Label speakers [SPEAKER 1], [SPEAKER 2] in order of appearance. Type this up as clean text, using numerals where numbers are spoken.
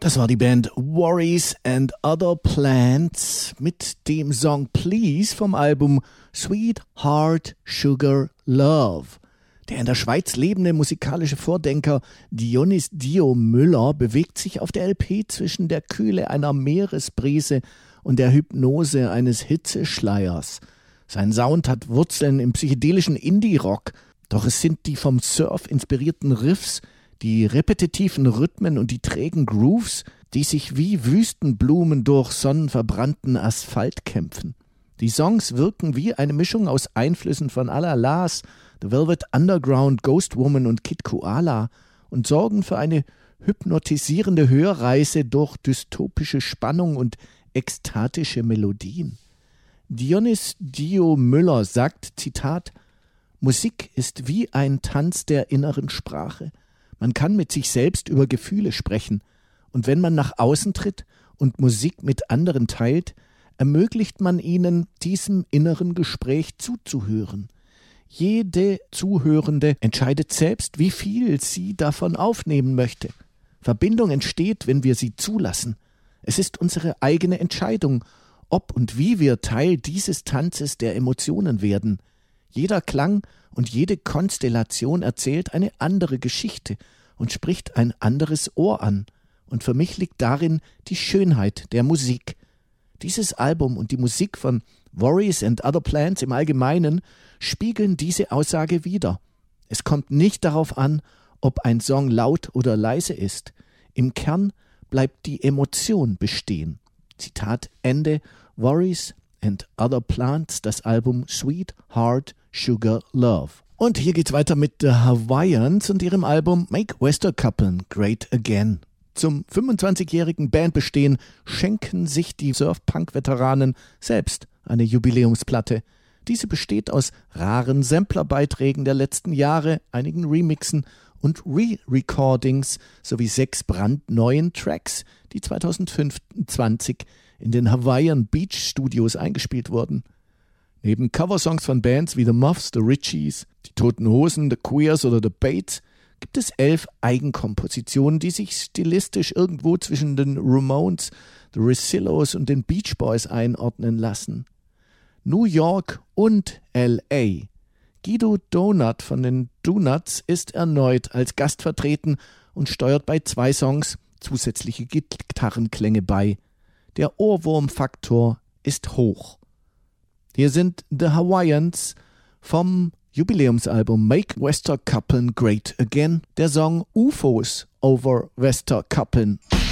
[SPEAKER 1] Das war die Band Worries and Other Plants mit dem Song Please vom Album Sweet Heart Sugar Love. Der in der Schweiz lebende musikalische Vordenker Dionys Dio Müller bewegt sich auf der LP zwischen der Kühle einer Meeresbrise und der Hypnose eines Hitzeschleiers. Sein Sound hat Wurzeln im psychedelischen Indie-Rock, doch es sind die vom Surf inspirierten Riffs, die repetitiven Rhythmen und die trägen Grooves, die sich wie Wüstenblumen durch sonnenverbrannten Asphalt kämpfen. Die Songs wirken wie eine Mischung aus Einflüssen von Alla Las, The Velvet Underground, Ghost Woman und Kid Koala und sorgen für eine hypnotisierende Hörreise durch dystopische Spannung und ekstatische Melodien. Dionys Dio Müller sagt, Zitat, Musik ist wie ein Tanz der inneren Sprache. Man kann mit sich selbst über Gefühle sprechen. Und wenn man nach außen tritt und Musik mit anderen teilt, ermöglicht man ihnen, diesem inneren Gespräch zuzuhören. Jede Zuhörende entscheidet selbst, wie viel sie davon aufnehmen möchte. Verbindung entsteht, wenn wir sie zulassen. Es ist unsere eigene Entscheidung, ob und wie wir Teil dieses Tanzes der Emotionen werden. Jeder Klang und jede Konstellation erzählt eine andere Geschichte und spricht ein anderes Ohr an. Und für mich liegt darin die Schönheit der Musik. Dieses Album und die Musik von Worries and Other Plants im Allgemeinen spiegeln diese Aussage wider. Es kommt nicht darauf an, ob ein Song laut oder leise ist. Im Kern bleibt die Emotion bestehen. Zitat Ende. Worries and Other Plants, das Album Sweet Heart Sugar Love. Und hier geht's weiter mit The Hawaiians und ihrem Album Make Westerkappen Great Again. Zum 25-jährigen Bandbestehen schenken sich die Surf-Punk-Veteranen selbst eine Jubiläumsplatte. Diese besteht aus raren Samplerbeiträgen der letzten Jahre, einigen Remixen und Re-Recordings sowie 6 brandneuen Tracks, die 2025 in den Hawaiian Beach Studios eingespielt wurden. Neben Coversongs von Bands wie The Muffs, The Ritchies, Die Toten Hosen, The Queers oder The Bates gibt es 11 Eigenkompositionen, die sich stilistisch irgendwo zwischen den Ramones, The Rezillos und den Beach Boys einordnen lassen. New York und L.A. Guido Donut von den Donuts ist erneut als Gast vertreten und steuert bei 2 Songs zusätzliche Gitarrenklänge bei. Der Ohrwurmfaktor ist hoch. Hier sind The Hawaiians vom Jubiläumsalbum Make Westerkappen Great Again, der Song UFOs over Westerkappen.